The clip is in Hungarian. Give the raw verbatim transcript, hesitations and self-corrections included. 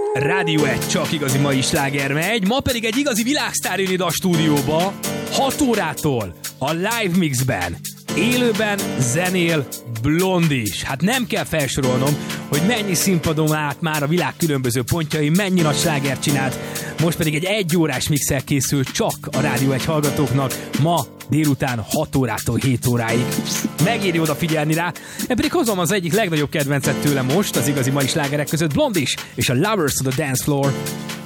Rádió egy, csak igazi mai sláger megy, ma pedig egy igazi világsztár jön ide a stúdióba, hat órától a live mixben, élőben zenél Blondis. Hát nem kell felsorolnom, hogy mennyi színpadon állt már a világ különböző pontjai, mennyi nagy slágert csinált, most pedig egy egyórás mixel készül csak a Rádió egy hallgatóknak, ma délután hat órától hét óráig. Megéri odafigyelni rá, én pedig hozom az egyik legnagyobb kedvencet tőle most, az igazi mai slágerek között, Blondis és a Lovers on the Dance Floor.